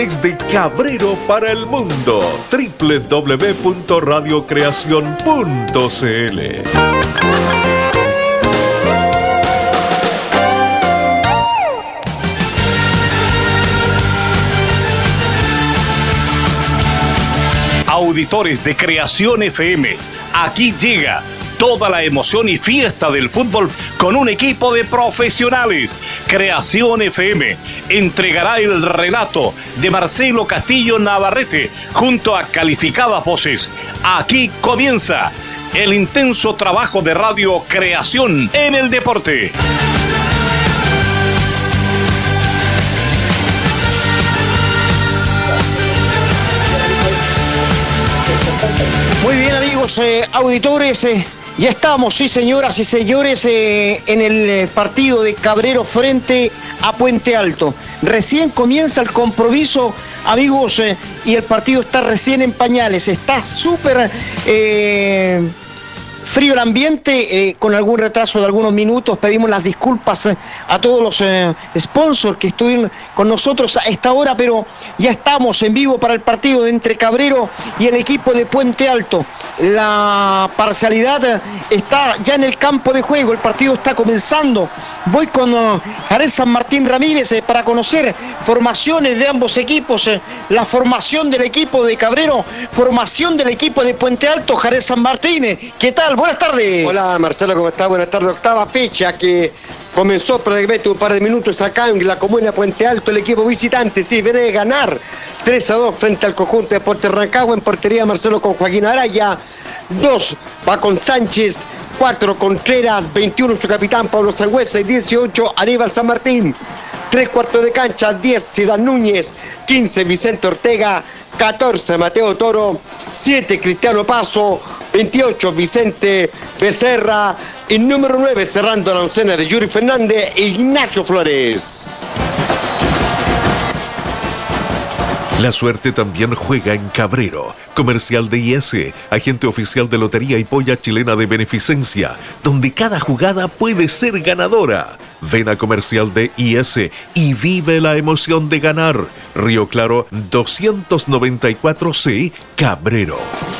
desde Cabrero para el mundo. www.radiocreacion.cl. Auditores de Creación FM, aquí llega toda la emoción y fiesta del fútbol con un equipo de profesionales. Creación FM entregará el relato de Marcelo Castillo Navarrete junto a calificadas voces. Aquí comienza el intenso trabajo de Radio Creación en el deporte. Muy bien, amigos auditores, ya estamos, sí señoras y señores, en el partido de Cabrero frente a Puente Alto. Recién comienza el compromiso, amigos, y el partido está recién en pañales, está súper frío el ambiente, con algún retraso de algunos minutos. Pedimos las disculpas a todos los sponsors que estuvieron con nosotros a esta hora, pero ya estamos en vivo para el partido entre Cabrero y el equipo de Puente Alto. La parcialidad está ya en el campo de juego, el partido está comenzando. Voy con Jared San Martín Ramírez para conocer formaciones de ambos equipos, la formación del equipo de Cabrero, formación del equipo de Puente Alto. Jared San Martín, ¿qué tal? Buenas tardes. Hola Marcelo, ¿cómo estás? Buenas tardes. Octava fecha que comenzó prácticamente un par de minutos acá en la comuna de Puente Alto. El equipo visitante sí viene de ganar 3-2 frente al conjunto de Deportes Rancagua. En portería Marcelo con Joaquín Araya, 2 va con Sánchez, 4 Contreras, 21 su capitán Pablo Sangüesa y 18 Aníbal San Martín. 3 cuartos de cancha, 10 Zidane Núñez, 15 Vicente Ortega, 14 Mateo Toro, 7 Cristiano Paso, 28 Vicente Becerra y número 9 cerrando la oncena de Yuri Fernández, Ignacio Flores. La suerte también juega en Cabrero. Comercial de IS, agente oficial de Lotería y Polla Chilena de Beneficencia, donde cada jugada puede ser ganadora. Ven a Comercial de IS y vive la emoción de ganar. Río Claro 294C, Cabrero.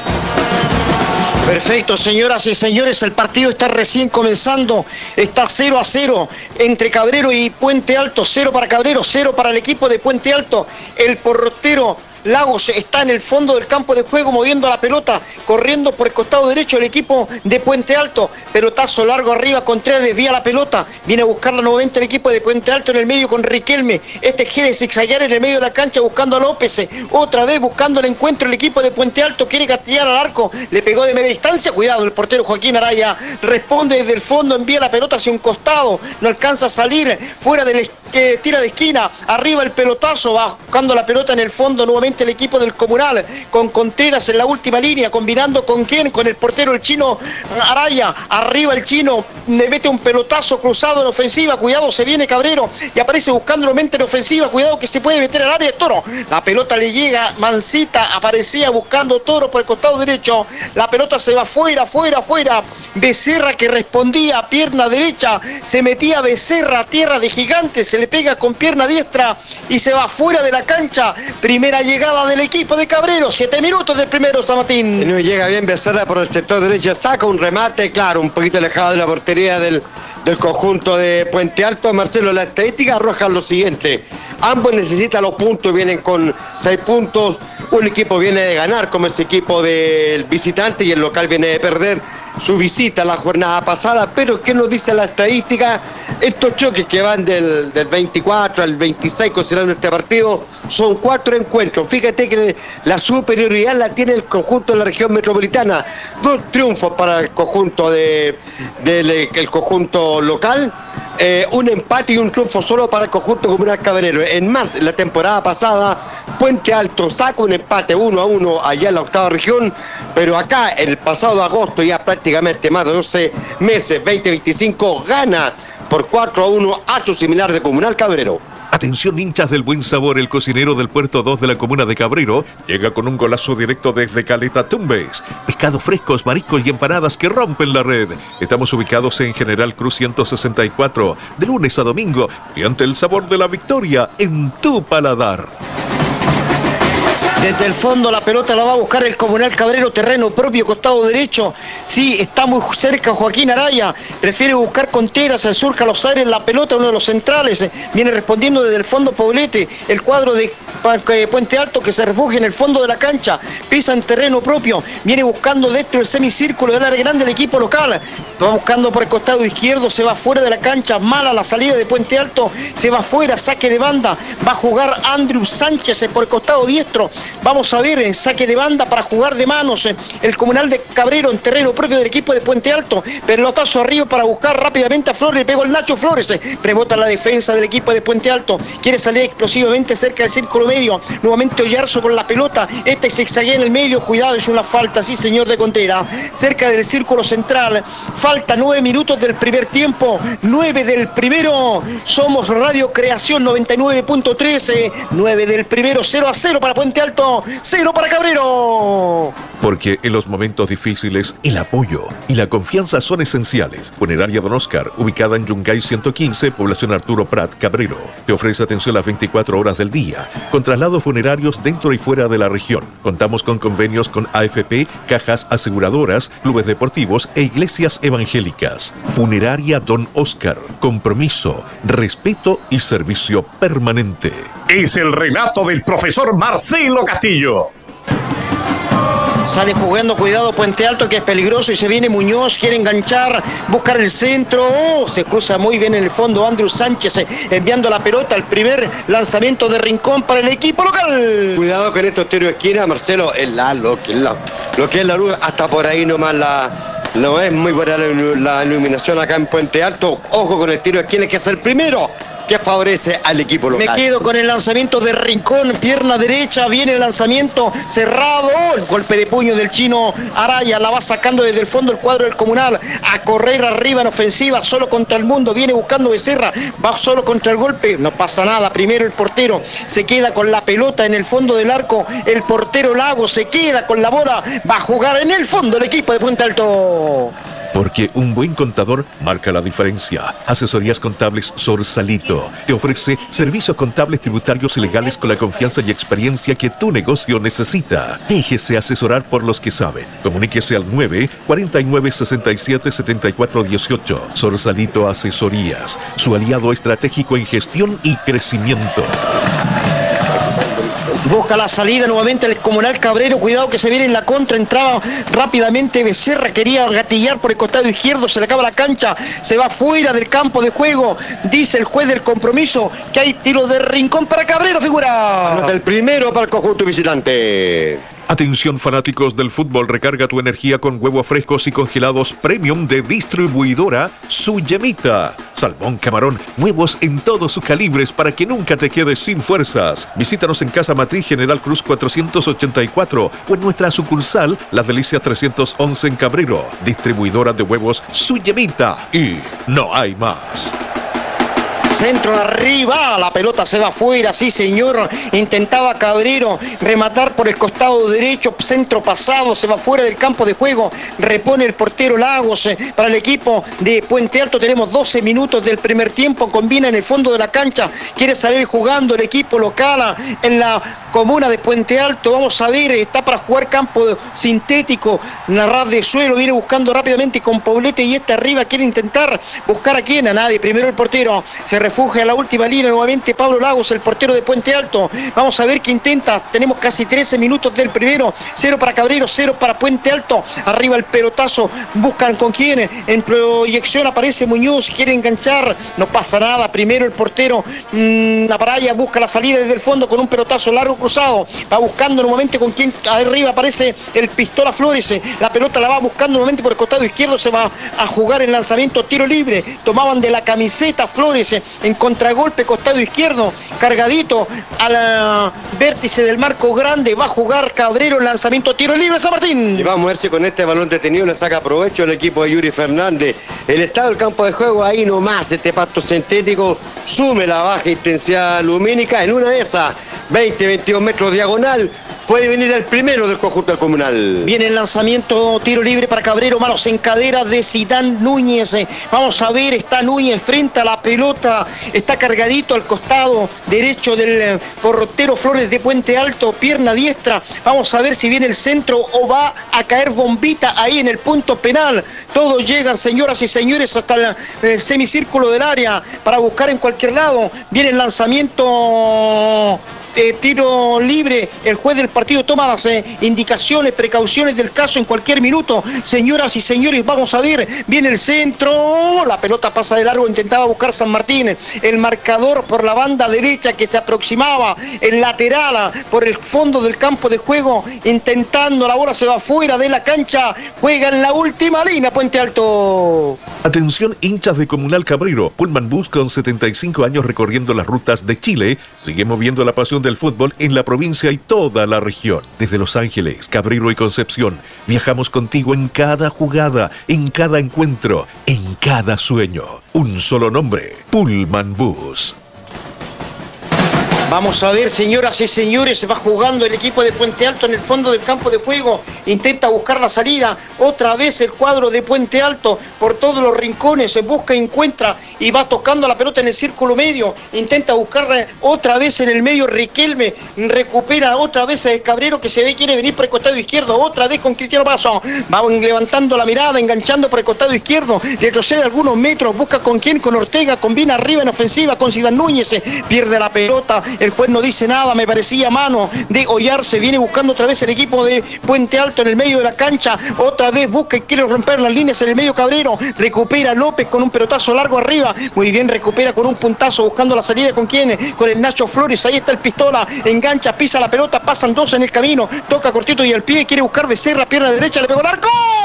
Perfecto, señoras y señores, el partido está recién comenzando, está 0-0 entre Cabrero y Puente Alto, 0 para Cabrero, 0 para el equipo de Puente Alto. El portero Lagos está en el fondo del campo de juego moviendo la pelota, corriendo por el costado derecho el equipo de Puente Alto. Pelotazo largo arriba, Contreras desvía la pelota, viene a buscarla nuevamente el equipo de Puente Alto en el medio con Riquelme. Este quiere zigzaguear en el medio de la cancha buscando a López, otra vez buscando el encuentro el equipo de Puente Alto, quiere castillar al arco, le pegó de media distancia, cuidado, el portero Joaquín Araya responde desde el fondo, envía la pelota hacia un costado, no alcanza a salir, fuera del tira de esquina, arriba el pelotazo, va buscando la pelota en el fondo nuevamente el equipo del Comunal, con Contreras en la última línea, combinando con quién, con el portero el chino Araya, arriba el chino, le mete un pelotazo cruzado en ofensiva, cuidado, se viene Cabrero y aparece buscando nuevamente en ofensiva, cuidado que se puede meter al área de Toro, la pelota le llega, Mancita aparecía buscando Toro por el costado derecho, la pelota se va fuera, Becerra que respondía a pierna derecha, se metía Becerra a tierra de Gigante, se le pega con pierna diestra y se va fuera de la cancha. Primera llegada del equipo de Cabrero, 7 minutos del primero, San Martín. No llega bien Becerra por el sector derecho, saca un remate, claro, un poquito alejado de la portería del conjunto de Puente Alto. Marcelo, la estadística arroja lo siguiente: ambos necesitan los puntos, vienen con 6 puntos, un equipo viene de ganar como ese equipo del visitante y el local viene de perder su visita la jornada pasada. Pero ¿qué nos dice la estadística? Estos choques que van del 24 al 26 considerando este partido son 4 encuentros. Fíjate que la superioridad la tiene el conjunto de la región metropolitana, 2 triunfos para el conjunto el conjunto local, un empate y un triunfo solo para el conjunto comunal Cabrero. En más, la temporada pasada Puente Alto saca un empate 1-1 allá en la octava región, pero acá el pasado agosto, ya prácticamente más de 12 meses, 2025, gana por 4-1 a su similar de Comunal Cabrero. Atención hinchas del buen sabor, el cocinero del Puerto 2 de la comuna de Cabrero llega con un golazo directo desde Caleta Tumbes. Pescados frescos, mariscos y empanadas que rompen la red. Estamos ubicados en General Cruz 164, de lunes a domingo, y ante el sabor de la victoria en tu paladar. Desde el fondo la pelota la va a buscar el Comunal Cabrero, terreno propio, costado derecho. Sí, está muy cerca Joaquín Araya. Prefiere buscar Contreras, se surca los aires la pelota, uno de los centrales. Viene respondiendo desde el fondo Poblete. El cuadro de Puente Alto que se refugia en el fondo de la cancha. Pisa en terreno propio. Viene buscando dentro del semicírculo del área grande el equipo local. Va buscando por el costado izquierdo, se va fuera de la cancha. Mala la salida de Puente Alto. Se va fuera, saque de banda. Va a jugar Andrew Sánchez por el costado diestro. Vamos a ver, saque de banda para jugar de manos. El Comunal de Cabrero en terreno propio del equipo de Puente Alto. Pelotazo arriba para buscar rápidamente a Flores. Le pegó el Nacho Flores. Rebota la defensa del equipo de Puente Alto. Quiere salir explosivamente cerca del círculo medio. Nuevamente Oyarzo con la pelota. Esta y zigzaguea en el medio. Cuidado, es una falta, sí señor, de Contreras. Cerca del círculo central. Falta 9 minutos del primer tiempo. 9 del primero. Somos Radio Creación 99.13. 9 del primero. 0-0 para Puente Alto. 0 para Cabrero. Porque en los momentos difíciles, el apoyo y la confianza son esenciales. Funeraria Don Oscar, ubicada en Yungay 115, población Arturo Prat, Cabrero. Te ofrece atención las 24 horas del día, con traslados funerarios dentro y fuera de la región. Contamos con convenios con AFP, cajas aseguradoras, clubes deportivos e iglesias evangélicas. Funeraria Don Oscar. Compromiso, respeto y servicio permanente. Es el relato del profesor Marcelo Castillo. Sale jugando, cuidado Puente Alto que es peligroso y se viene Muñoz, quiere enganchar, buscar el centro, se cruza muy bien en el fondo Andrew Sánchez enviando la pelota, el primer lanzamiento de Rincón para el equipo local. Cuidado con estos tiros de esquina, Marcelo, lo que es la luz, hasta por ahí nomás no es muy buena la iluminación acá en Puente Alto. Ojo con el tiro de esquina que es el primero que favorece al equipo local. Me quedo con el lanzamiento de Rincón, pierna derecha, viene el lanzamiento cerrado, el golpe de puño del chino Araya, la va sacando desde el fondo el cuadro del Comunal, a correr arriba en ofensiva, solo contra el mundo, viene buscando Becerra, va solo contra el golpe, no pasa nada, primero el portero se queda con la pelota en el fondo del arco, el portero Lago se queda con la bola, va a jugar en el fondo el equipo de Puente Alto. Porque un buen contador marca la diferencia. Asesorías Contables Sorsalito te ofrece servicios contables, tributarios y legales con la confianza y experiencia que tu negocio necesita. Déjese asesorar por los que saben. Comuníquese al 9-49-67-74-18. Sorsalito Asesorías, su aliado estratégico en gestión y crecimiento. Busca la salida nuevamente el Comunal Cabrero, cuidado que se viene en la contra, entraba rápidamente Becerra, quería gatillar por el costado izquierdo, se le acaba la cancha, se va fuera del campo de juego, dice el juez del compromiso que hay tiro de Rincón para Cabrero, figura. El primero para el conjunto visitante. Atención fanáticos del fútbol, recarga tu energía con huevos frescos y congelados premium de distribuidora Su Yemita. Salmón, camarón, huevos en todos sus calibres para que nunca te quedes sin fuerzas. Visítanos en Casa Matriz General Cruz 484 o en nuestra sucursal Las Delicias 311 en Cabrero. Distribuidora de huevos Su Yemita. Y no hay más. Centro arriba, la pelota se va afuera, sí señor, intentaba Cabrero rematar por el costado derecho, centro pasado, se va fuera del campo de juego, repone el portero Lagos para el equipo de Puente Alto. Tenemos 12 minutos del primer tiempo, combina en el fondo de la cancha, quiere salir jugando el equipo local en la comuna de Puente Alto. Vamos a ver, está para jugar campo sintético, narrar de suelo, viene buscando rápidamente con Poblete y arriba quiere intentar buscar a quién, a nadie, primero el portero, se refugia a la última línea nuevamente Pablo Lagos, el portero de Puente Alto. Vamos a ver qué intenta, tenemos casi 13 minutos del primero, 0 para Cabrero, 0 para Puente Alto, arriba el pelotazo, buscan con quién, en proyección aparece Muñoz, quiere enganchar, no pasa nada, primero el portero Aparaya busca la salida desde el fondo con un pelotazo largo cruzado, va buscando nuevamente con quién, arriba aparece el Pistola Flores, la pelota la va buscando nuevamente por el costado izquierdo, se va a jugar el lanzamiento, tiro libre, tomaban de la camiseta Flores, en contragolpe, costado izquierdo, cargadito a la vértice del marco grande, va a jugar Cabrero, el lanzamiento, tiro libre, San Martín. Y va a moverse con este balón detenido, le saca provecho el equipo de Yuri Fernández. El estado del campo de juego, ahí nomás, este pasto sintético sume la baja intensidad lumínica, en una de esas, 20-22 metros diagonal, puede venir el primero del conjunto del Comunal. Viene el lanzamiento, tiro libre para Cabrero, manos en cadera de Zidane Núñez. Vamos a ver, está Núñez frente a la pelota, está cargadito al costado derecho del portero Flores de Puente Alto, pierna diestra. Vamos a ver si viene el centro o va a caer bombita ahí en el punto penal. Todos llegan, señoras y señores, hasta el semicírculo del área para buscar en cualquier lado. Viene el lanzamiento, tiro libre. El juez del partido toma las indicaciones, precauciones del caso en cualquier minuto. Señoras y señores, vamos a ver. Viene el centro. La pelota pasa de largo. Intentaba buscar San Martín. El marcador por la banda derecha que se aproximaba. El lateral por el fondo del campo de juego. Intentando, la bola se va fuera de la cancha. Juega en la última línea Puente Alto. Atención, hinchas de Comunal Cabrero. Pullman Bus, con 75 años recorriendo las rutas de Chile, sigue moviendo la pasión del fútbol en la provincia y toda la región. Desde Los Ángeles, Cabrero y Concepción, viajamos contigo en cada jugada, en cada encuentro, en cada sueño. Un solo nombre: Pullman Bus. Vamos a ver, señoras y señores, se va jugando el equipo de Puente Alto en el fondo del campo de juego. Intenta buscar la salida. Otra vez el cuadro de Puente Alto por todos los rincones. Se busca, encuentra y va tocando la pelota en el círculo medio. Intenta buscar otra vez en el medio Riquelme. Recupera otra vez a Cabrero, que se ve quiere venir por el costado izquierdo. Otra vez con Cristiano Paso. Va levantando la mirada, enganchando por el costado izquierdo. Retrocede algunos metros. Busca con quién, con Ortega. Combina arriba en ofensiva con Zidane Núñez. Pierde la pelota. El juez no dice nada, me parecía mano de Ollarse. Viene buscando otra vez el equipo de Puente Alto en el medio de la cancha. Otra vez busca y quiere romper las líneas en el medio Cabrero. Recupera López con un pelotazo largo arriba. Muy bien, recupera con un puntazo buscando la salida con quién, con el Nacho Flores. Ahí está el Pistola, engancha, pisa la pelota, pasan dos en el camino, toca cortito y al pie, quiere buscar Becerra, pierna derecha, le pegó el arco.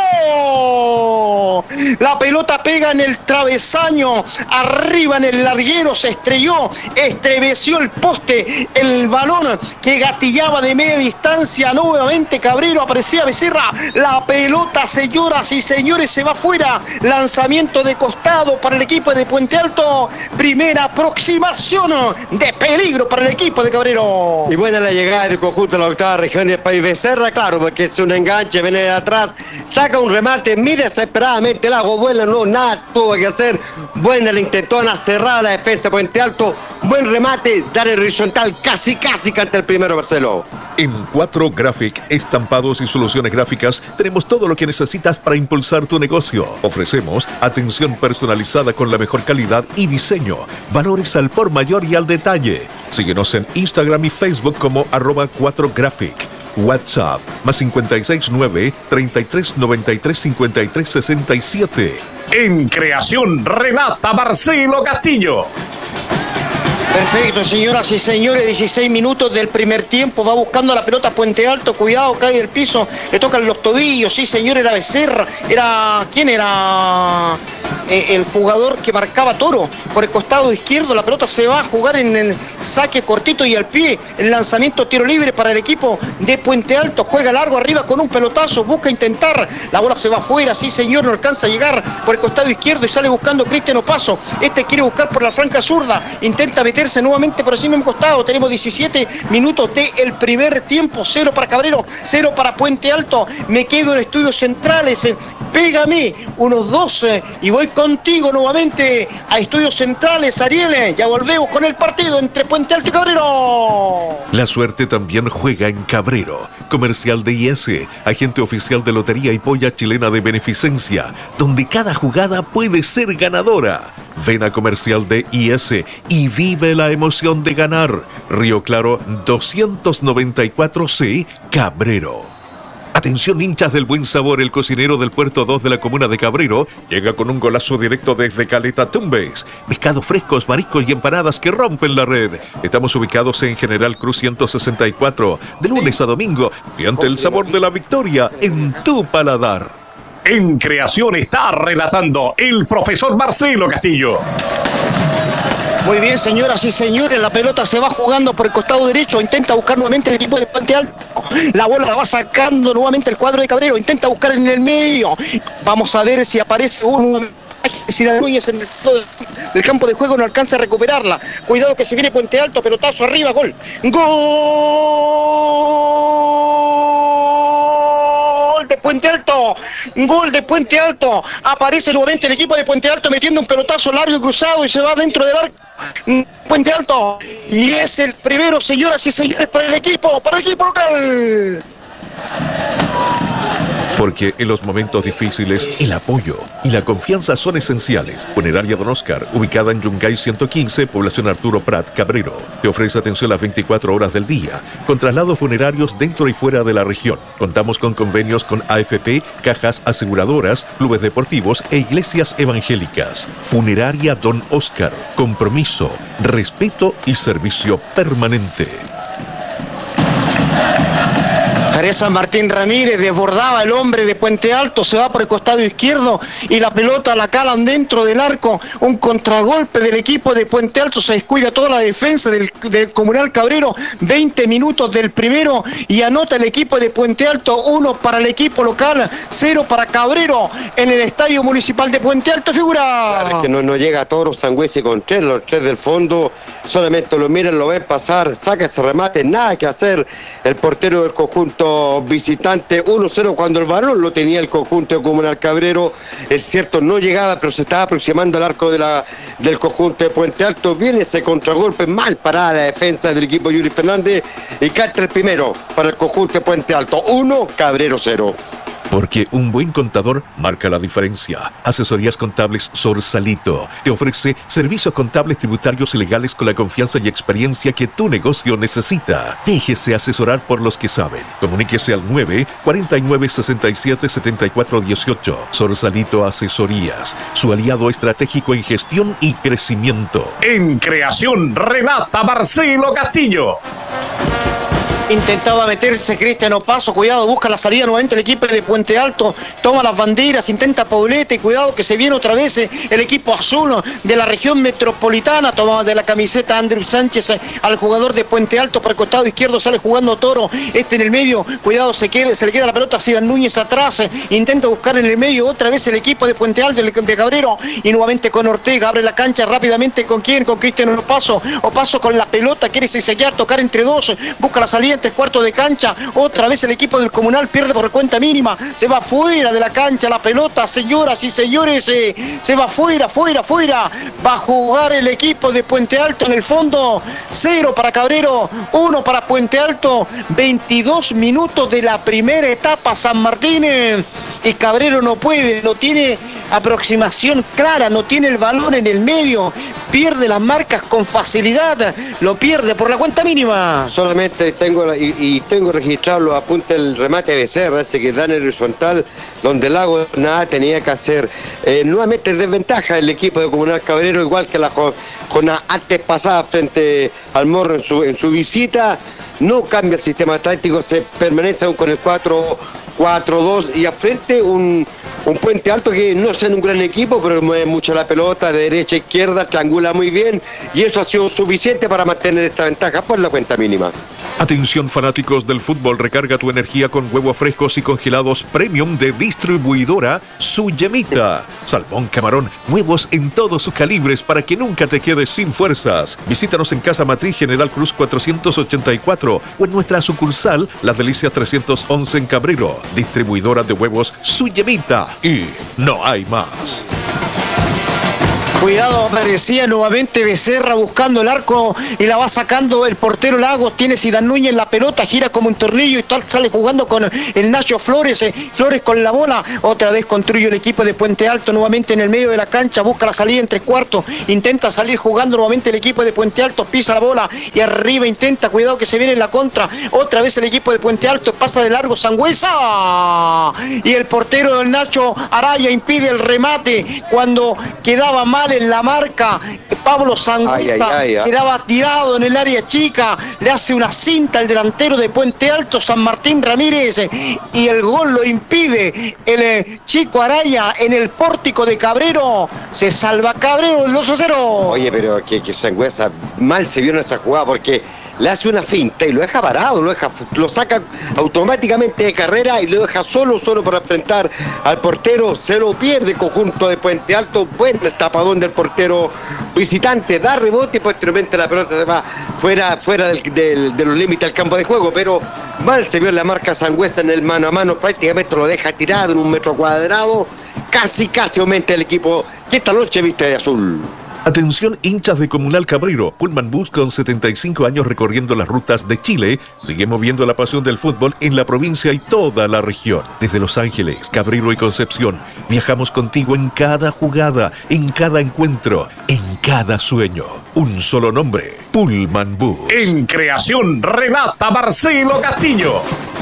La pelota pega en el travesaño, arriba en el larguero, se estrelló, estremeció el poste, el balón que gatillaba de media distancia. Nuevamente Cabrero, aparecía Becerra, la pelota, señoras y señores, se va fuera. Lanzamiento de costado para el equipo de Puente Alto, primera aproximación de peligro para el equipo de Cabrero. Y buena la llegada del conjunto de la octava región del país. Becerra, claro, porque es un enganche, viene de atrás, saca un remate, mira desesperadamente, el agua vuela, no, nada tuvo que hacer. Buena la intentona, cerrada la defensa Puente Alto, buen remate, dar el horizontal, casi canta el primero, Marcelo. En 4 Graphic, estampados y soluciones gráficas, tenemos todo lo que necesitas para impulsar tu negocio. Ofrecemos atención personalizada con la mejor calidad y diseño, valores al por mayor y al detalle. Síguenos en Instagram y Facebook como @4Graphic. WhatsApp +569 33 93 53 67. En creación, relata Marcelo Castillo. Perfecto, señoras y señores, 16 minutos del primer tiempo, va buscando la pelota Puente Alto, cuidado, cae del piso, le tocan los tobillos, sí señor, era Becerra, ¿quién era? El jugador que marcaba Toro por el costado izquierdo. La pelota se va a jugar en el saque cortito y al pie, el lanzamiento tiro libre para el equipo de Puente Alto, juega largo arriba con un pelotazo, busca intentar, la bola se va afuera, sí señor, no alcanza a llegar por el costado izquierdo y sale buscando Cristiano Paso. Quiere buscar por la franca zurda, intenta meterse nuevamente por encima del costado. Tenemos 17 minutos del primer tiempo, 0 para Cabrero, 0 para Puente Alto. Me quedo en estudios centrales, pégame unos 12 y voy contigo nuevamente a estudios centrales, Ariel. Ya volvemos con el partido entre Puente Alto y Cabrero. La suerte también juega en Cabrero. Comercial de IS, agente oficial de Lotería y Polla Chilena de Beneficencia, donde cada jugada puede ser ganadora. Ven a Comercial de IS y vive la emoción de ganar. Río Claro 294C, Cabrero. Atención, hinchas del buen sabor, el cocinero del Puerto 2 de la comuna de Cabrero llega con un golazo directo desde Caleta Tumbes. Pescados frescos, mariscos y empanadas que rompen la red. Estamos ubicados en General Cruz 164, de lunes a domingo. Siente el sabor de la victoria en tu paladar. En creación está relatando el profesor Marcelo Castillo. Muy bien, señoras y señores, la pelota se va jugando por el costado derecho, intenta buscar nuevamente el equipo de Puente Alto, la bola la va sacando nuevamente el cuadro de Cabrero, intenta buscar en el medio, vamos a ver si aparece uno. Zidane Núñez en el campo de juego, no alcanza a recuperarla. Cuidado que se viene Puente Alto, pelotazo arriba, gol. ¡Gol! de Puente Alto. Gol de Puente Alto. Aparece nuevamente el equipo de Puente Alto metiendo un pelotazo largo y cruzado y se va dentro del arco. Puente Alto. Y es el primero, señoras y señores, para el equipo local. Porque en los momentos difíciles, el apoyo y la confianza son esenciales. Funeraria Don Oscar, ubicada en Yungay 115, población Arturo Prat, Cabrero, te ofrece atención las 24 horas del día, con traslados funerarios dentro y fuera de la región. Contamos con convenios con AFP, cajas aseguradoras, clubes deportivos e iglesias evangélicas. Funeraria Don Oscar, compromiso, respeto y servicio permanente. San Martín Ramírez desbordaba el hombre de Puente Alto, se va por el costado izquierdo y la pelota la calan dentro del arco. Un contragolpe del equipo de Puente Alto, se descuida toda la defensa del Comunal Cabrero. 20 minutos del primero y anota el equipo de Puente Alto, 1 para el equipo local, 0 para Cabrero en el Estadio Municipal de Puente Alto. Figura. Claro, es que no llega a Toro Sangüesa con los tres del fondo, solamente lo miran, lo ven pasar, saca ese remate, nada que hacer el portero del conjunto visitante. 1-0 cuando el balón lo tenía el conjunto de Comunal Cabrero. Es cierto, no llegaba, pero se estaba aproximando al arco del conjunto de Puente Alto. Viene ese contragolpe, mal parada la defensa del equipo Yuri Fernández y canta el primero para el conjunto de Puente Alto. 1, Cabrero 0. Porque un buen contador marca la diferencia. Asesorías Contables Sorsalito te ofrece servicios contables, tributarios y legales con la confianza y experiencia que tu negocio necesita. Déjese asesorar por los que saben. Comuníquese al 9-49-67-74-18. Sorsalito Asesorías, su aliado estratégico en gestión y crecimiento. En creación, relata Marcelo Castillo. Intentaba meterse Cristian Opaso, cuidado, busca la salida nuevamente el equipo de Puente Alto, toma las banderas, intenta Paulete, cuidado que se viene otra vez el equipo azul de la región metropolitana, toma de la camiseta Andrew Sánchez al jugador de Puente Alto, por el costado izquierdo sale jugando Toro, en el medio, cuidado, se le queda la pelota a Sidán Núñez atrás, intenta buscar en el medio otra vez el equipo de Puente Alto, de Cabrero, y nuevamente con Ortega, abre la cancha rápidamente, ¿con quién? Con Cristian Opaso con la pelota, quiere sellar, tocar entre dos, busca la salida entre cuartos de cancha, otra vez el equipo del Comunal pierde por cuenta mínima, se va fuera de la cancha la pelota, señoras y señores, se va fuera, va a jugar el equipo de Puente Alto en el fondo, 0 para Cabrero, 1 para Puente Alto, 22 minutos de la primera etapa, San Martín, y Cabrero no puede, no tiene aproximación clara, no tiene el balón en el medio, pierde las marcas con facilidad, lo pierde por la cuenta mínima. Solamente tengo registrado los apuntes del remate de Becerra, ese que da en el horizontal, donde Lago nada tenía que hacer. Nuevamente desventaja el equipo de Comunal Cabrero, igual que la jornada antes pasada frente al Morro en su visita. No cambia el sistema táctico, se permanece aún con el 4-2 y al frente un Puente Alto que no es un gran equipo, pero mueve mucho la pelota de derecha a izquierda, triangula muy bien y eso ha sido suficiente para mantener esta ventaja por la cuenta mínima. Atención fanáticos del fútbol, recarga tu energía con huevos frescos y congelados premium de distribuidora Su Yemita. Salmón, camarón, huevos en todos sus calibres para que nunca te quedes sin fuerzas. Visítanos en Casa Matriz General Cruz 484 o en nuestra sucursal Las Delicias 311 en Cabrero. Distribuidora de huevos Su Yemita. Y no hay más. Cuidado, aparecía nuevamente Becerra buscando el arco y la va sacando el portero Lagos. Tiene Sidán Núñez la pelota, gira como un tornillo y tal, sale jugando con el Nacho Flores. Flores con la bola, otra vez construye el equipo de Puente Alto nuevamente en el medio de la cancha, busca la salida entre cuartos, intenta salir jugando nuevamente el equipo de Puente Alto, pisa la bola y arriba intenta, cuidado que se viene en la contra. Otra vez el equipo de Puente Alto pasa de largo Sangüesa y el portero del Nacho Araya impide el remate cuando quedaba mal en la marca. Pablo Sangüesa quedaba tirado en el área chica, le hace una cinta al delantero de Puente Alto, San Martín Ramírez, y el gol lo impide el chico Araya en el pórtico de Cabrero. Se salva Cabrero el 2-0. Oye, pero que Sangüesa mal se vio en esa jugada porque le hace una finta y lo deja parado, lo saca automáticamente de carrera y lo deja solo para enfrentar al portero. Se lo pierde el conjunto de Puente Alto. Buen tapadón del portero visitante, da rebote y posteriormente la pelota se va fuera de los límites del campo de juego, pero mal se vio en la marca Sangüesa en el mano a mano, prácticamente lo deja tirado en un metro cuadrado. Casi aumenta el equipo que esta noche viste de azul. Atención hinchas de Comunal Cabrero, Pullman Bus con 75 años recorriendo las rutas de Chile, sigue moviendo la pasión del fútbol en la provincia y toda la región. Desde Los Ángeles, Cabrero y Concepción, viajamos contigo en cada jugada, en cada encuentro, en cada sueño. Un solo nombre, Pullman Bus. En creación relata Marcelo Castillo.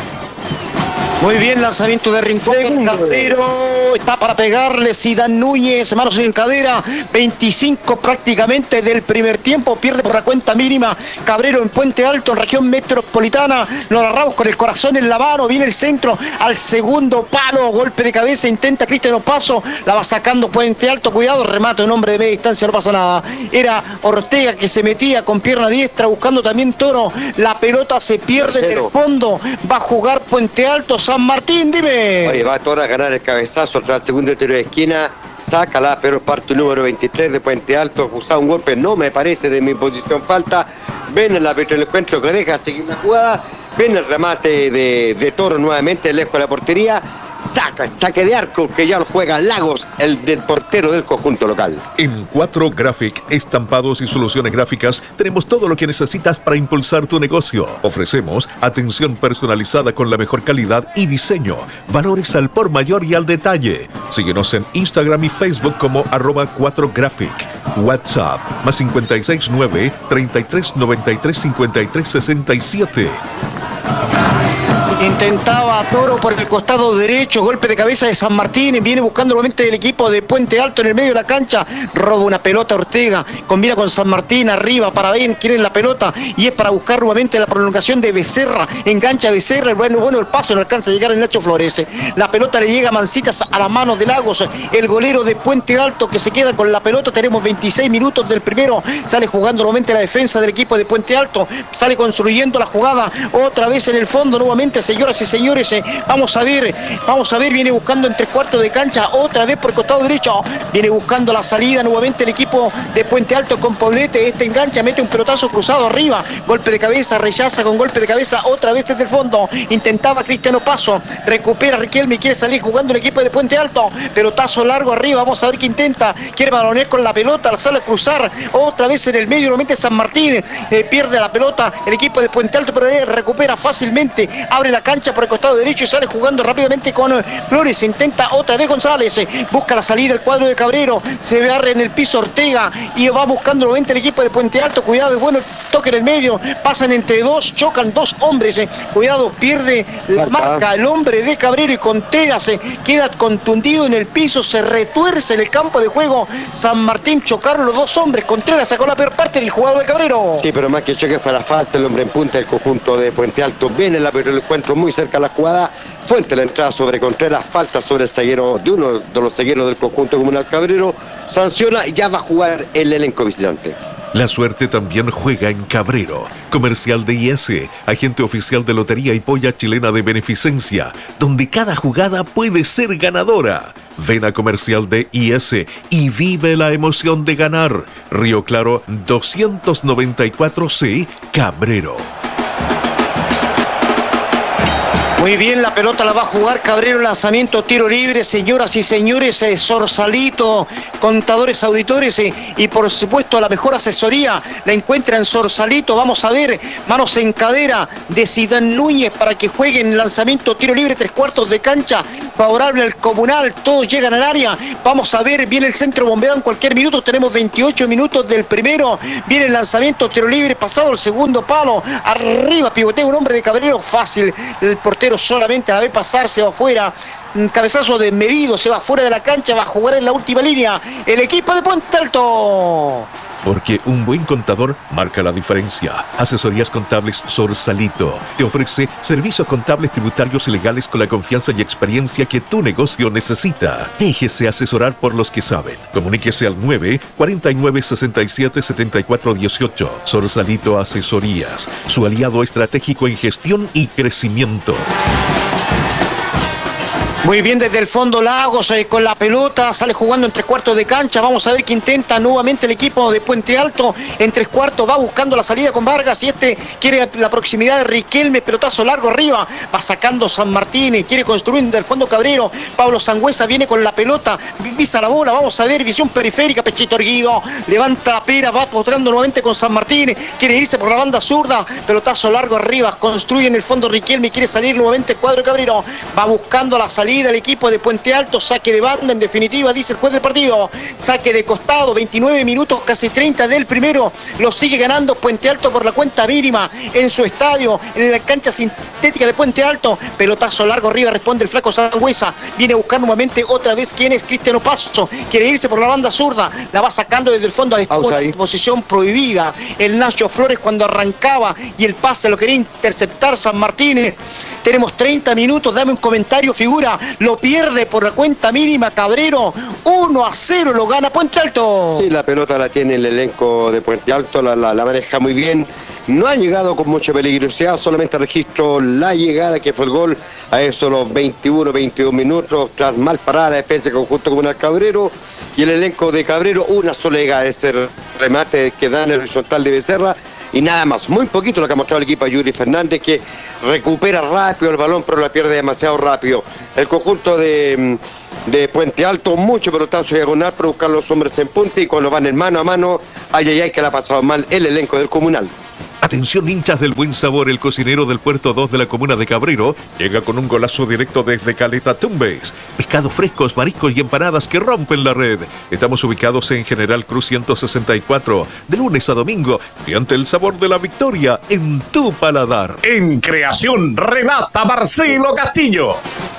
Muy bien, lanzamiento de Rincón, Cabrero, está para pegarle Zidane Núñez, manos en cadera, 25 prácticamente del primer tiempo, pierde por la cuenta mínima Cabrero en Puente Alto, en región metropolitana, lo agarramos con el corazón en la mano, viene el centro al segundo palo, golpe de cabeza, intenta Cristian Opaso, la va sacando Puente Alto, cuidado, remate un hombre de media distancia, no pasa nada, era Ortega que se metía con pierna diestra, buscando también Toro, la pelota se pierde en el fondo, va a jugar Puente Alto, San Martín, dime. Oye, va Toro a ganar el cabezazo tras el segundo tiro de esquina, sácala, pero parte número 23 de Puente Alto, acusado un golpe, no me parece de mi posición falta, ven el árbitro del encuentro que deja seguir la jugada, ven el remate de Toro nuevamente lejos de la portería, saque de arco que ya lo juega Lagos, el del portero del conjunto local. En 4 Graphic, estampados y soluciones gráficas, tenemos todo lo que necesitas para impulsar tu negocio. Ofrecemos atención personalizada con la mejor calidad y diseño, valores al por mayor y al detalle. Síguenos en Instagram y Facebook como @4Graphic. WhatsApp más 569 3393 5367. Intentaba Toro por el costado derecho, golpe de cabeza de San Martín, viene buscando nuevamente el equipo de Puente Alto en el medio de la cancha, roba una pelota Ortega, combina con San Martín arriba para ver quieren la pelota y es para buscar nuevamente la prolongación de Becerra, engancha Becerra, bueno el paso no alcanza a llegar el Nacho Flores, la pelota le llega Mancitas a las manos de Lagos, el golero de Puente Alto que se queda con la pelota, tenemos 26 minutos del primero, sale jugando nuevamente la defensa del equipo de Puente Alto, sale construyendo la jugada, otra vez en el fondo nuevamente, señoras y señores, vamos a ver, viene buscando en 3/4 de cancha, otra vez por el costado derecho, viene buscando la salida nuevamente el equipo de Puente Alto con Poblete, engancha, mete un pelotazo cruzado arriba, golpe de cabeza, rechaza con golpe de cabeza, otra vez desde el fondo, intentaba Cristiano Paso, recupera Riquelme y quiere salir jugando el equipo de Puente Alto, pelotazo largo arriba, vamos a ver qué intenta, quiere balonear con la pelota, la sale a cruzar, otra vez en el medio, nuevamente San Martín, pierde la pelota el equipo de Puente Alto, pero recupera fácilmente, abre la cancha por el costado derecho y sale jugando rápidamente con Flores, intenta otra vez González, busca la salida el cuadro de Cabrero, se barre en el piso Ortega y va buscando nuevamente el equipo de Puente Alto, cuidado, es bueno, toque en el medio, pasan entre dos, chocan dos hombres, cuidado, pierde la marca el hombre de Cabrero y Contreras queda contundido en el piso, se retuerce en el campo de juego, San Martín chocaron los dos hombres, Contreras sacó la peor parte del jugador de Cabrero. Sí, pero más que choque fue la falta, el hombre en punta del conjunto de Puente Alto, viene el árbitro del encuentro muy cerca de la jugada, Fuente la entrada sobre Contreras, falta sobre el zaguero de uno de los zagueros del conjunto Comunal Cabrero, sanciona y ya va a jugar el elenco visitante. La suerte también juega en Cabrero. Comercial de IS, agente oficial de Lotería y Polla Chilena de Beneficencia, donde cada jugada puede ser ganadora. Ven a Comercial de IS y vive la emoción de ganar. Río Claro 294C, Cabrero. Muy bien, la pelota la va a jugar Cabrero, lanzamiento, tiro libre, señoras y señores, Sorsalito, contadores, auditores y por supuesto la mejor asesoría la encuentra en Sorsalito. Vamos a ver, manos en cadera de Zidane Núñez para que jueguen lanzamiento, tiro libre, 3/4 de cancha, favorable al Comunal, todos llegan al área. Vamos a ver, viene el centro bombeado en cualquier minuto, tenemos 28 minutos del primero, viene el lanzamiento, tiro libre, pasado el segundo palo, arriba, pivotea un hombre de Cabrero, fácil, el portero solamente a la vez pasar, se va afuera, un cabezazo desmedido, se va fuera de la cancha, va a jugar en la última línea el equipo de Puente Alto. Porque un buen contador marca la diferencia. Asesorías Contables Sorsalito te ofrece servicios contables, tributarios y legales con la confianza y experiencia que tu negocio necesita. Déjese asesorar por los que saben. Comuníquese al 9-4967-7418. Sorsalito Asesorías, su aliado estratégico en gestión y crecimiento. Muy bien desde el fondo Lagos con la pelota, sale jugando en 3/4 de cancha. Vamos a ver qué intenta nuevamente el equipo de Puente Alto. En 3/4 va buscando la salida con Vargas y quiere la proximidad de Riquelme, pelotazo largo arriba, va sacando San Martín, quiere construir del fondo Cabrero. Pablo Sangüesa viene con la pelota, visa la bola, vamos a ver, visión periférica, pechito erguido, levanta la pera, va botando nuevamente con San Martín, quiere irse por la banda zurda, pelotazo largo arriba, construye en el fondo Riquelme, quiere salir nuevamente el cuadro de Cabrero, va buscando la salida del equipo de Puente Alto, saque de banda en definitiva, dice el juez del partido, saque de costado, 29 minutos, casi 30 del primero, lo sigue ganando Puente Alto por la cuenta mínima en su estadio, en la cancha sintética de Puente Alto, pelotazo largo arriba, responde el flaco Sangüesa, viene a buscar nuevamente otra vez quién es Cristiano Paso, quiere irse por la banda zurda, la va sacando desde el fondo, a posición prohibida, el Nacho Flores cuando arrancaba y el pase lo quería interceptar San Martínez. Tenemos 30 minutos, dame un comentario, figura, lo pierde por la cuenta mínima Cabrero, 1-0 lo gana Puente Alto. Sí, la pelota la tiene el elenco de Puente Alto, la maneja muy bien, no ha llegado con mucha peligrosidad, solamente registro la llegada que fue el gol a eso los 21-22 minutos, tras mal parada la defensa conjunto comunal Cabrero, y el elenco de Cabrero, una sola llegada, ese remate que da en el horizontal de Becerra, y nada más, muy poquito lo que ha mostrado el equipo de Yuri Fernández, que recupera rápido el balón, pero la pierde demasiado rápido. El conjunto de Puente Alto, mucho pelotazo diagonal para buscar los hombres en punta, y cuando van en mano a mano, ay, que le ha pasado mal el elenco del comunal. Atención hinchas del buen sabor, el cocinero del Puerto 2 de la comuna de Cabrero llega con un golazo directo desde Caleta Tumbes. Pescados frescos, mariscos y empanadas que rompen la red. Estamos ubicados en General Cruz 164, de lunes a domingo, y ante el sabor de la victoria en tu paladar. En creación relata Marcelo Castillo.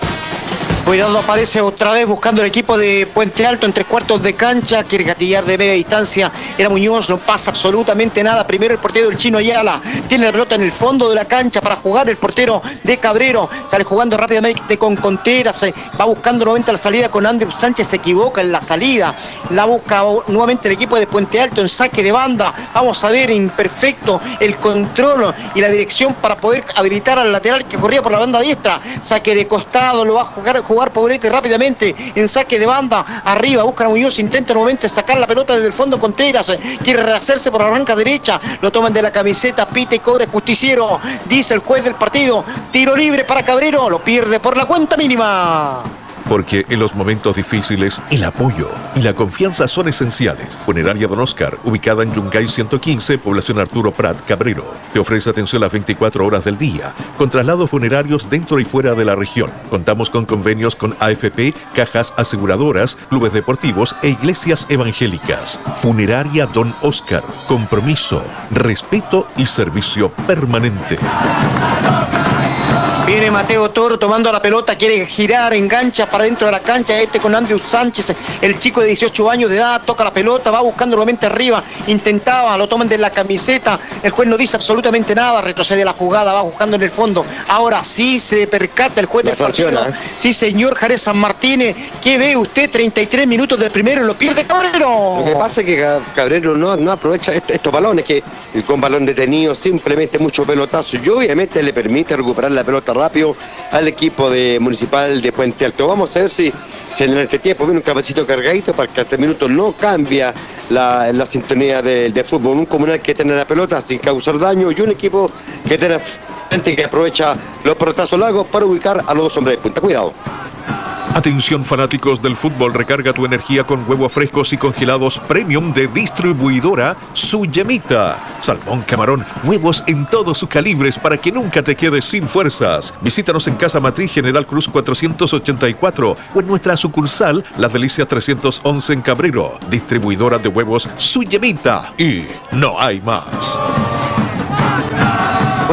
Cuidado, aparece otra vez buscando el equipo de Puente Alto en 3/4 de cancha, quiere gatillar de media distancia, era Muñoz, no pasa absolutamente nada, primero el portero del Chino Ayala, tiene la pelota en el fondo de la cancha para jugar el portero de Cabrero, sale jugando rápidamente con Contreras, va buscando nuevamente la salida con Andrew Sánchez, se equivoca en la salida, la busca nuevamente el equipo de Puente Alto en saque de banda, vamos a ver imperfecto el control y la dirección para poder habilitar al lateral que corría por la banda diestra, saque de costado, lo va a jugar Poblete rápidamente en saque de banda, arriba busca a Muñoz, intenta nuevamente sacar la pelota desde el fondo Contreras, quiere rehacerse por la arranca derecha, lo toman de la camiseta, pita y cobra justiciero, dice el juez del partido, tiro libre para Cabrero, lo pierde por la cuenta mínima. Porque en los momentos difíciles, el apoyo y la confianza son esenciales. Funeraria Don Oscar, ubicada en Yungay 115, población Arturo Prat, Cabrero. Te ofrece atención las 24 horas del día, con traslados funerarios dentro y fuera de la región. Contamos con convenios con AFP, cajas aseguradoras, clubes deportivos e iglesias evangélicas. Funeraria Don Oscar. Compromiso, respeto y servicio permanente. Viene Mateo Toro tomando la pelota, quiere girar, engancha para dentro de la cancha, con Andrew Sánchez, el chico de 18 años de edad, toca la pelota, va buscando nuevamente arriba, intentaba, lo toman de la camiseta, el juez no dice absolutamente nada, retrocede la jugada, va buscando en el fondo, ahora sí se percata el juez del partido, sí señor Jarez San Martínez, ¿qué ve usted? 33 minutos del primero, lo pierde Cabrero. Lo que pasa es que Cabrero no aprovecha estos balones, que con balón detenido, simplemente mucho pelotazo, y obviamente le permite recuperar la pelota rápido al equipo de Municipal de Puente Alto. Vamos a ver si en el entretiempo viene un cabecito cargadito para que hasta el minuto no cambia la sintonía de fútbol. Un comunal que tiene la pelota sin causar daño y un equipo que tiene gente que aprovecha los pelotazos largos para ubicar a los dos hombres de punta. Cuidado. Atención fanáticos del fútbol, recarga tu energía con huevos frescos y congelados premium de distribuidora Su Yemita. Salmón, camarón, huevos en todos sus calibres para que nunca te quedes sin fuerzas. Visítanos en Casa Matriz General Cruz 484 o en nuestra sucursal Las Delicias 311 en Cabrero. Distribuidora de huevos Su Yemita. Y no hay más.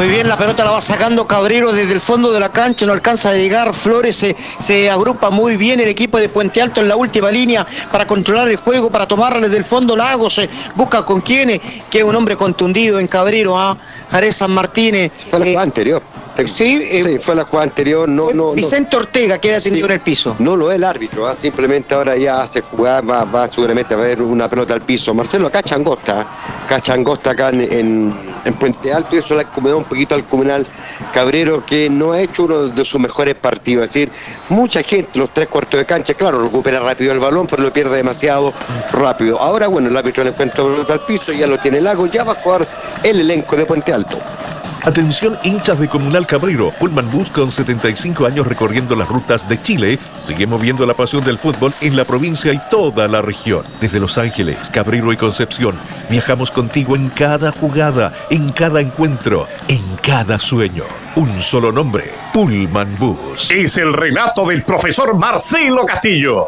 Muy bien, la pelota la va sacando Cabrero desde el fondo de la cancha, no alcanza a llegar Flores, se agrupa muy bien el equipo de Puente Alto en la última línea para controlar el juego, para tomarla desde el fondo. Lagos busca con quién, que es un hombre contundido en Cabrero, Jarez San Martínez. Fue la jugada anterior. Sí, fue la jugada anterior. Vicente Ortega queda tendido en el piso. No lo es el árbitro, simplemente ahora ya hace jugar, va seguramente a ver una pelota al piso. Marcelo acá changosta acá en Puente Alto, y eso le acomodó un poquito al Comunal Cabrero, que no ha hecho uno de sus mejores partidos. Es decir, mucha gente, los 3/4 de cancha, claro, recupera rápido el balón, pero lo pierde demasiado rápido. Ahora, bueno, el árbitro le encuentra pelota al piso, ya lo tiene Lago, ya va a jugar el elenco de Puente Alto. Atención, hinchas de Comunal Cabrero. Pullman Bus, con 75 años recorriendo las rutas de Chile, sigue moviendo la pasión del fútbol en la provincia y toda la región. Desde Los Ángeles, Cabrero y Concepción, viajamos contigo en cada jugada, en cada encuentro, en cada sueño. Un solo nombre: Pullman Bus. Es el relato del profesor Marcelo Castillo.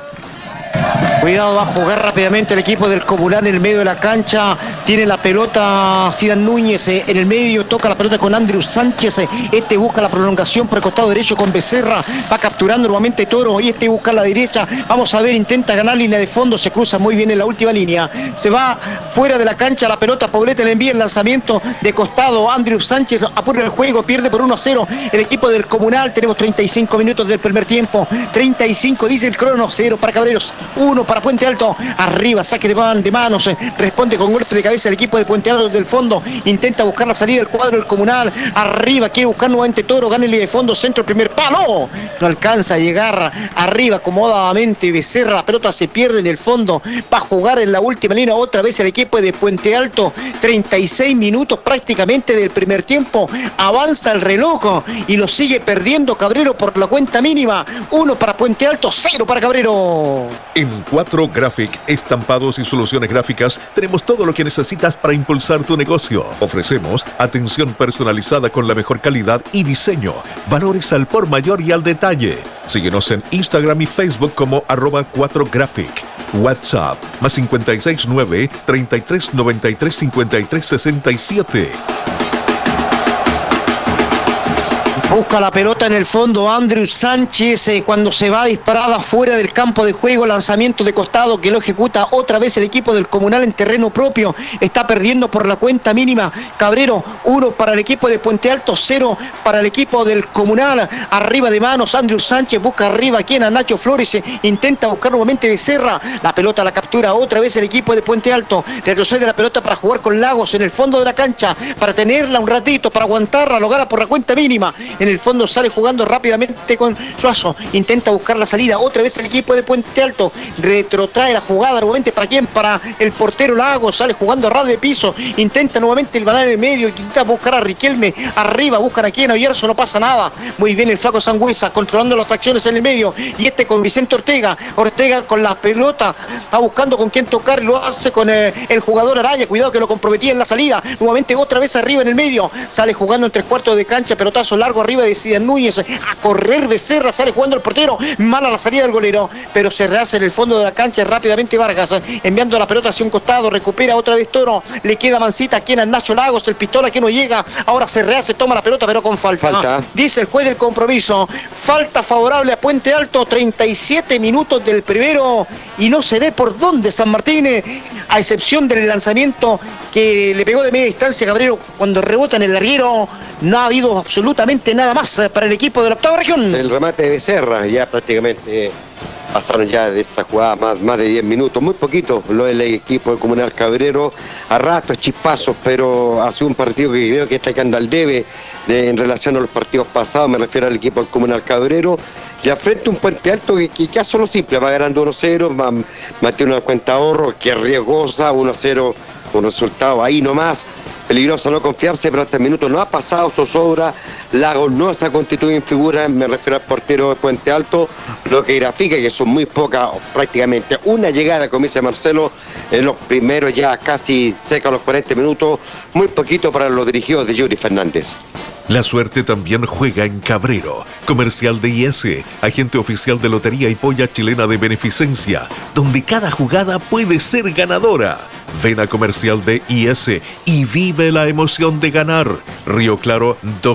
Cuidado, va a jugar rápidamente el equipo del Comunal en el medio de la cancha. Tiene la pelota Sidán Núñez en el medio, toca la pelota con Andrew Sánchez. Este busca la prolongación por el costado derecho con Becerra. Va capturando nuevamente Toro y este busca la derecha. Vamos a ver, intenta ganar línea de fondo, se cruza muy bien en la última línea. Se va fuera de la cancha la pelota, Poblete le envía el lanzamiento de costado. Andrew Sánchez apura el juego, pierde por 1-0 el equipo del Comunal. Tenemos 35 minutos del primer tiempo. 35 dice el crono, 0 para Cabreros, 1 para Puente Alto. Arriba, saque de manos, responde con golpe de cabeza el equipo de Puente Alto del fondo. Intenta buscar la salida del cuadro del Comunal. Arriba, quiere buscar nuevamente Toro, gana el de fondo, centro, primer palo. No alcanza a llegar. Arriba, acomodadamente Becerra, la pelota se pierde en el fondo. Va a jugar en la última línea otra vez el equipo de Puente Alto. 36 minutos prácticamente del primer tiempo. Avanza el reloj y lo sigue perdiendo Cabrero por la cuenta mínima. 1 para Puente Alto, 0 para Cabrero. En 4 Graphic, estampados y soluciones gráficas, tenemos todo lo que necesitas para impulsar tu negocio. Ofrecemos atención personalizada con la mejor calidad y diseño, valores al por mayor y al detalle. Síguenos en Instagram y Facebook como @4Graphic. WhatsApp +56 9 33 93 53 67. Busca la pelota en el fondo Andrew Sánchez cuando se va disparada fuera del campo de juego, lanzamiento de costado que lo ejecuta otra vez el equipo del Comunal en terreno propio. Está perdiendo por la cuenta mínima Cabrero, 1 para el equipo de Puente Alto, 0 para el equipo del Comunal. Arriba de manos Andrew Sánchez, busca arriba a Nacho Flores, intenta buscar nuevamente Becerra, la pelota la captura otra vez el equipo de Puente Alto. Retrocede la pelota para jugar con Lagos en el fondo de la cancha, para tenerla un ratito, para aguantarla, lo gana por la cuenta mínima. En el fondo sale jugando rápidamente con Suazo, intenta buscar la salida otra vez el equipo de Puente Alto, retrotrae la jugada nuevamente para quién, para el portero Lagos, sale jugando a ras de piso, intenta nuevamente el balón en el medio, intenta buscar a Riquelme, arriba buscan aquí en Oyarzo, no pasa nada. Muy bien el flaco Sangüesa controlando las acciones en el medio, y este con Vicente Ortega con la pelota, va buscando con quién tocar y lo hace con el jugador Araya, cuidado que lo comprometía en la salida, nuevamente otra vez arriba en el medio, sale jugando en 3/4 de cancha, pelotazo largo arriba de Sidán Núñez, a correr Becerra, sale jugando el portero, mala la salida del golero, pero se rehace en el fondo de la cancha rápidamente Vargas, enviando la pelota hacia un costado, recupera otra vez Toro, le queda Mancita aquí en Nacho Lagos, el pistola que no llega, ahora se rehace, toma la pelota pero con falta. Dice el juez del compromiso, falta favorable a Puente Alto, 37 minutos del primero y no se ve por dónde San Martín, a excepción del lanzamiento que le pegó de media distancia a Cabrero cuando rebota en el larguero. No ha habido absolutamente nada más para el equipo de la octava región. El remate de Becerra, ya prácticamente pasaron ya de esa jugada más de 10 minutos, muy poquito lo del equipo de Comunal Cabrero, a ratos chispazos, pero ha sido un partido que creo que está quedando al debe en relación a los partidos pasados, me refiero al equipo del Comunal Cabrero, y al frente un Puente Alto que hace lo simple, va ganando 1-0, mantiene una cuenta de ahorro que es riesgosa, 1-0, un resultado ahí nomás, peligroso no confiarse, pero hasta el minuto no ha pasado zozobra, Lagos no se ha constituido en figura, me refiero al portero de Puente Alto, lo que grafica que son muy pocas, prácticamente una llegada, como dice Marcelo, en los primeros ya casi cerca de los 40 minutos, muy poquito para los dirigidos de Yuri Fernández. La suerte también juega en Cabrero. Comercial de IS, agente oficial de Lotería y Polla Chilena de Beneficencia, donde cada jugada puede ser ganadora. Ven a Comercial de IS y vive la emoción de ganar. Río Claro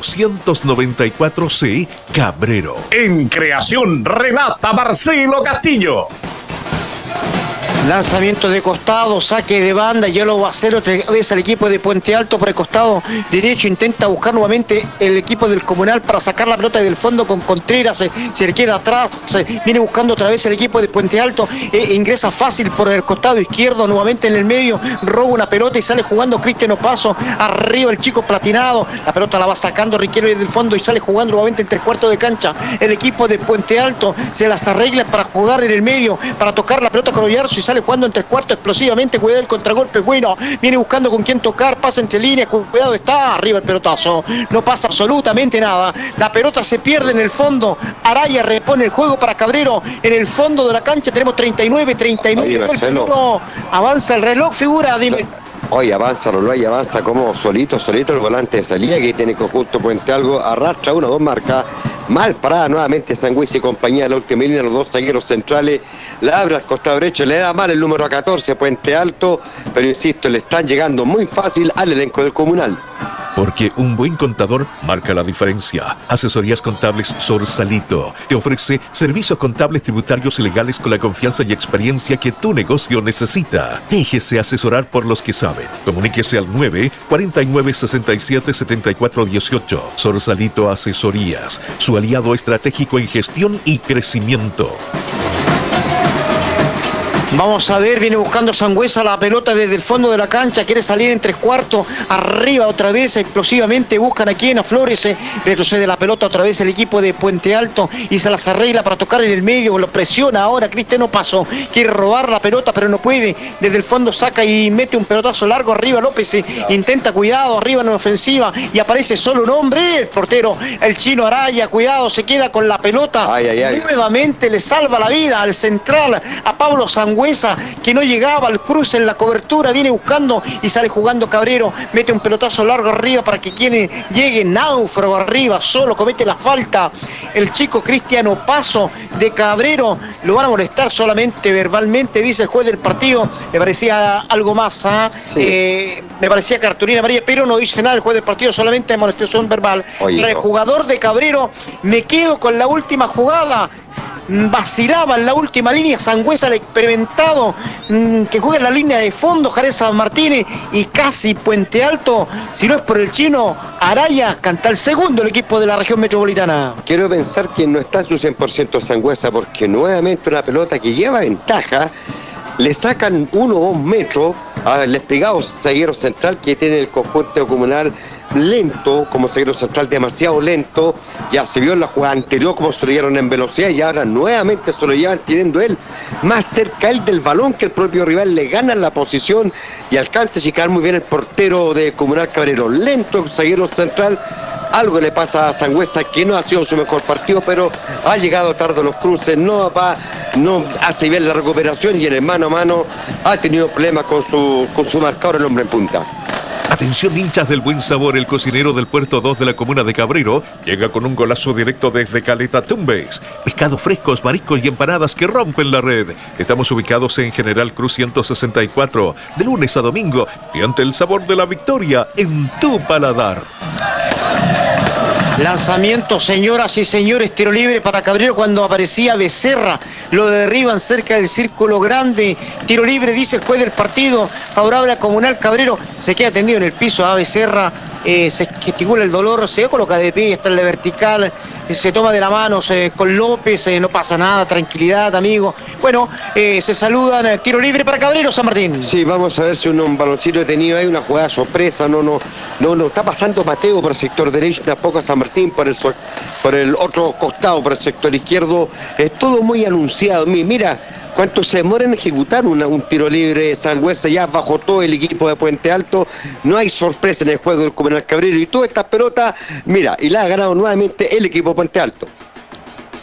294C, Cabrero. En creación, relata Marcelo Castillo. Lanzamiento de costado, saque de banda, ya lo va a hacer otra vez el equipo de Puente Alto por el costado derecho. Intenta buscar nuevamente el equipo del Comunal para sacar la pelota del fondo con Contreras. Se le queda atrás, viene buscando otra vez el equipo de Puente Alto. Ingresa fácil por el costado izquierdo, nuevamente en el medio. Roba una pelota y sale jugando Cristian Opaso. Arriba el chico platinado. La pelota la va sacando Riquelme del fondo y sale jugando nuevamente en 3/4 de cancha. El equipo de Puente Alto se las arregla para jugar en el medio, para tocar la pelota con Oyarzo y sale jugando en 3/4 explosivamente. Cuidado el contragolpe, bueno, viene buscando con quién tocar, pasa entre líneas, cuidado, está arriba el pelotazo, no pasa absolutamente nada, la pelota se pierde en el fondo. Araya repone el juego para Cabrero en el fondo de la cancha. Tenemos 39. Oye, Marcelo, avanza el reloj, figura, dime. Oye, avanza Loloy, avanza como solito el volante de salida que tiene conjunto Puente Alto, arrastra 1-2 marca, mal parada nuevamente Sangüesa y compañía de la última línea, los dos zagueros centrales, la abre al costado derecho, le da mal el número 14 Puente Alto, pero insisto, le están llegando muy fácil al elenco del Comunal. Porque un buen contador marca la diferencia. Asesorías Contables Sorsalito te ofrece servicios contables, tributarios y legales con la confianza y experiencia que tu negocio necesita. Déjese asesorar por los que saben. Comuníquese al 949-67-7418. Sorsalito Asesorías, su aliado estratégico en gestión y crecimiento. Vamos a ver, viene buscando Sangüesa la pelota desde el fondo de la cancha, quiere salir en 3/4, arriba otra vez, explosivamente buscan aquí en Flores, retrocede la pelota otra vez el equipo de Puente Alto y se las arregla para tocar en el medio, lo presiona ahora Cristian Opaso, quiere robar la pelota pero no puede, desde el fondo saca y mete un pelotazo largo arriba López, intenta cuidado, arriba en ofensiva y aparece solo un hombre, el portero, el chino Araya, cuidado, se queda con la pelota, nuevamente le salva la vida al central, a Pablo Sangüesa, que no llegaba al cruce en la cobertura, viene buscando y sale jugando Cabrero, mete un pelotazo largo arriba para que quien llegue, náufrago arriba, solo comete la falta el chico Cristian Opaso de Cabrero, lo van a molestar solamente verbalmente, dice el juez del partido, me parecía algo más, me parecía cartulina amarilla, pero no dice nada el juez del partido, solamente amonestación verbal. El jugador de Cabrero, me quedo con la última jugada, vacilaba en la última línea Sangüesa, el experimentado que juega en la línea de fondo, Jarez San Martínez, y casi Puente Alto, si no es por el chino Araya, canta el segundo el equipo de la región metropolitana. Quiero pensar que no está en su 100% Sangüesa, porque nuevamente una pelota que lleva ventaja, le sacan 1 o 2 metros al despegado zaguero central que tiene el conjunto Comunal, lento, como zaguero central demasiado lento, ya se vio en la jugada anterior como se lo llevaron en velocidad y ahora nuevamente se lo llevan teniendo él más cerca él del balón que el propio rival, le ganan la posición y alcanza a chicar muy bien el portero de Comunal Cabrero, lento zaguero central. Algo le pasa a Sangüesa que no ha sido su mejor partido, pero ha llegado tarde a los cruces, no hace bien la recuperación y en el mano a mano ha tenido problemas con su marcador, el hombre en punta. Atención hinchas del buen sabor, el cocinero del Puerto 2 de la comuna de Cabrero llega con un golazo directo desde Caleta Tumbes. Pescados frescos, mariscos y empanadas que rompen la red. Estamos ubicados en General Cruz 164, de lunes a domingo, y ante el sabor de la victoria en tu paladar. Lanzamiento, señoras y señores, tiro libre para Cabrero cuando aparecía Becerra, lo derriban cerca del círculo grande, tiro libre, dice el juez del partido, favorable a Comunal. Cabrero se queda tendido en el piso a Becerra, se gesticula el dolor, se coloca de pie, está en la vertical, se toma de la mano con López, no pasa nada, tranquilidad, amigo. Bueno, se saludan, tiro libre para Cabrero, San Martín. Sí, vamos a ver si un baloncito detenido, hay una jugada sorpresa, no está pasando Mateo por el sector derecho, tampoco San Martín por el otro costado, por el sector izquierdo, es todo muy anunciado. Mira cuánto se demora en ejecutar un tiro libre Sangüesa, ya bajo todo el equipo de Puente Alto, no hay sorpresa en el juego del Comunal Cabrero y toda esta pelota, mira, y la ha ganado nuevamente el equipo de Puente Alto.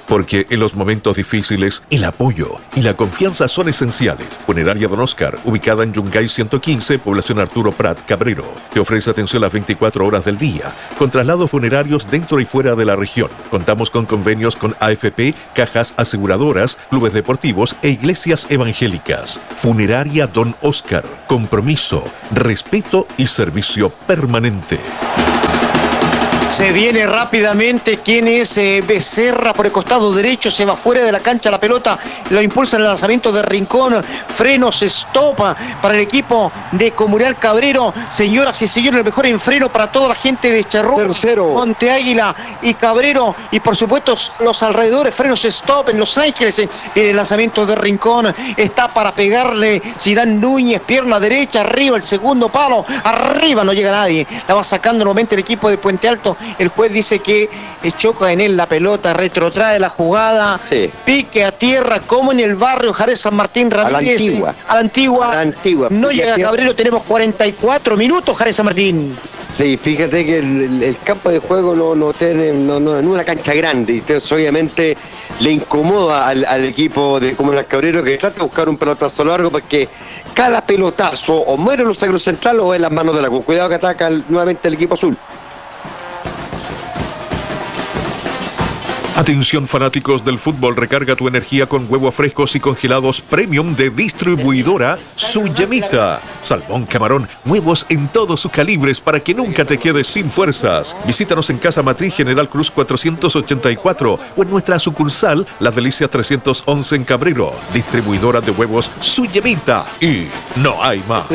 porque en los momentos difíciles el apoyo y la confianza son esenciales. Funeraria Don Oscar, ubicada en Yungay 115, población Arturo Prat, Cabrero, te ofrece atención las 24 horas del día, con traslados funerarios dentro y fuera de la región. Contamos con convenios con AFP, cajas aseguradoras, clubes deportivos e iglesias evangélicas. Funeraria Don Oscar, compromiso, respeto y servicio permanente. Se viene rápidamente quien es Becerra por el costado derecho, se va fuera de la cancha la pelota, lo impulsa en el lanzamiento de Rincón, frenos, stop para el equipo de Comunal Cabrero. Señoras y señores, el mejor enfreno para toda la gente de Charrúa, Monte Águila y Cabrero, y por supuesto los alrededores, frenos, stop en Los Ángeles. En el lanzamiento de Rincón está para pegarle Zidane Núñez, pierna derecha, arriba el segundo palo, arriba no llega nadie, la va sacando nuevamente el equipo de Puente Alto. El juez dice que choca en él la pelota, retrotrae la jugada, sí. Pique a tierra como en el barrio Jerez San Martín Ramírez. A la antigua. No llega Cabrero, tenemos 44 minutos Jerez San Martín. Sí, fíjate que el campo de juego no es una cancha grande, y entonces obviamente le incomoda al equipo de Comunal Cabrero, que trata de buscar un pelotazo largo, porque cada pelotazo o muere en los sacros centrales o en las manos de la Cruz. Cuidado que ataca nuevamente el equipo azul. Atención fanáticos del fútbol, recarga tu energía con huevos frescos y congelados premium de distribuidora Su Yemita. Salmón, camarón, huevos en todos sus calibres para que nunca te quedes sin fuerzas. Visítanos en Casa Matriz General Cruz 484 o en nuestra sucursal Las Delicias 311 en Cabrero. Distribuidora de huevos Su Yemita. Y no hay más.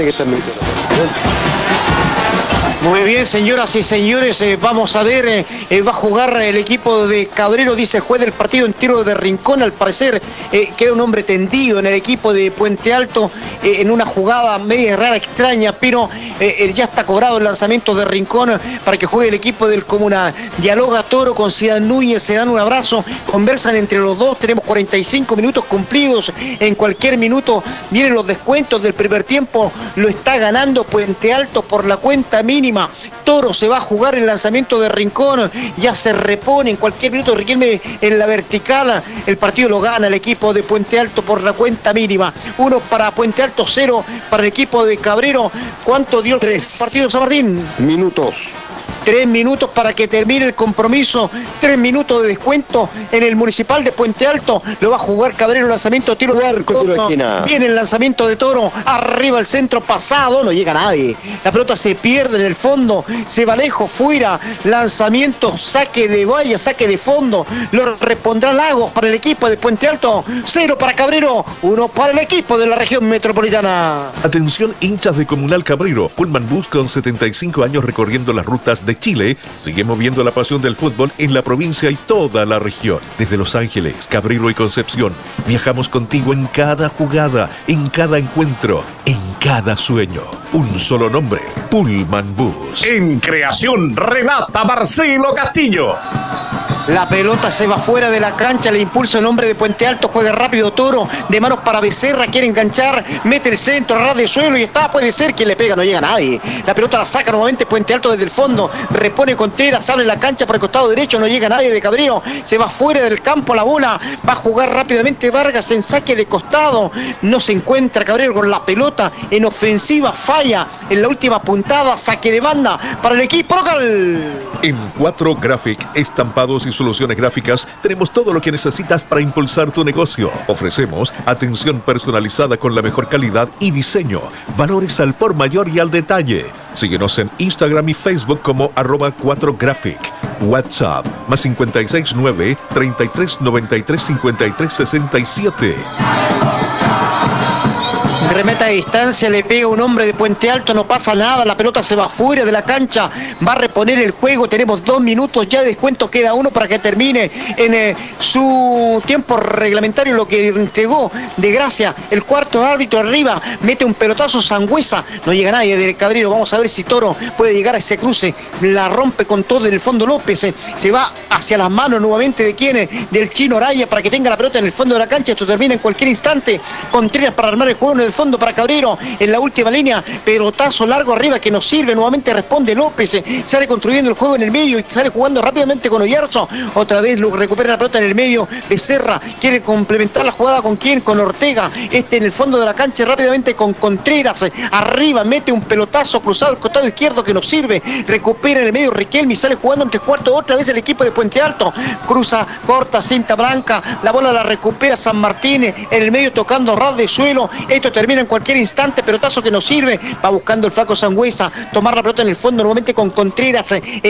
Muy bien, señoras y señores, vamos a ver, va a jugar el equipo de Cabrero, dice el juez del partido, en tiro de Rincón. Al parecer queda un hombre tendido en el equipo de Puente Alto, en una jugada media rara, extraña, pero ya está cobrado el lanzamiento de Rincón para que juegue el equipo del Comunal. Dialoga Toro con Zidane Núñez, se dan un abrazo, conversan entre los dos. Tenemos 45 minutos cumplidos, en cualquier minuto vienen los descuentos del primer tiempo, lo está ganando Puente Alto por la cuenta mínima. Toro se va a jugar el lanzamiento de Rincón, ya se repone en cualquier minuto, Riquelme en la vertical. El partido lo gana el equipo de Puente Alto por la cuenta mínima. 1 para Puente Alto, 0 para el equipo de Cabrero. ¿Cuánto dio el partido, San Martín? Minutos. 3 minutos para que termine el compromiso, 3 minutos de descuento en el Municipal de Puente Alto. Lo va a jugar Cabrero, lanzamiento, tiro de arco. Viene el lanzamiento de Toro, arriba el centro pasado, no llega nadie. La pelota se pierde en el fondo, se va lejos, fuera, lanzamiento, saque de valla, saque de fondo. Lo repondrá Lagos para el equipo de Puente Alto. 0 para Cabrero, 1 para el equipo de la región metropolitana. Atención, hinchas de Comunal Cabrero. Pullman Bus, con 75 años recorriendo las rutas de Chile, sigue moviendo la pasión del fútbol en la provincia y toda la región. Desde Los Ángeles, Cabrero y Concepción, viajamos contigo en cada jugada, en cada encuentro, en cada sueño. Un solo nombre, Pullman Bus. En creación, relata Marcelo Castillo. La pelota se va fuera de la cancha, le impulsa el hombre de Puente Alto, juega rápido Toro, de manos para Becerra, quiere enganchar, mete el centro, ras de suelo y está, puede ser quien le pega, no llega nadie. La pelota la saca nuevamente Puente Alto desde el fondo, repone Contreras, abre la cancha por el costado derecho, no llega nadie de Cabrero, se va fuera del campo la bola, va a jugar rápidamente Vargas en saque de costado, no se encuentra Cabrero con la pelota, en ofensiva falla, en la última puntada, saque de banda para el equipo local. En 4 Graphic, estampados y soluciones gráficas, tenemos todo lo que necesitas para impulsar tu negocio. Ofrecemos atención personalizada con la mejor calidad y diseño, valores al por mayor y al detalle. Síguenos en Instagram y Facebook como @4Graphic. WhatsApp +56 9 33 93 53 67. Remeta de distancia, le pega un hombre de Puente Alto, no pasa nada, la pelota se va fuera de la cancha, va a reponer el juego, tenemos 2 minutos ya de descuento, queda 1 para que termine en su tiempo reglamentario, lo que entregó de gracia el cuarto árbitro. Arriba, mete un pelotazo Sangüesa, no llega nadie del Cabrero, vamos a ver si Toro puede llegar a ese cruce, la rompe con todo en el fondo López, se va hacia las manos nuevamente de quién, del Chino Araya, para que tenga la pelota en el fondo de la cancha. Esto termina en cualquier instante. Contreras para armar el juego el fondo para Cabrero, en la última línea, pelotazo largo arriba que nos sirve, nuevamente responde López, sale construyendo el juego en el medio y sale jugando rápidamente con Oyarzo, otra vez recupera la pelota en el medio, Becerra quiere complementar la jugada con quién, con Ortega, en el fondo de la cancha rápidamente con Contreras, arriba mete un pelotazo cruzado al costado izquierdo que nos sirve, recupera en el medio Riquelme, sale jugando en tres cuartos otra vez el equipo de Puente Alto, cruza, corta, cinta blanca, la bola la recupera San Martín, en el medio tocando ras de suelo, esto termina en cualquier instante, pelotazo que nos sirve, va buscando el flaco Sangüesa, tomar la pelota en el fondo nuevamente con Contreras,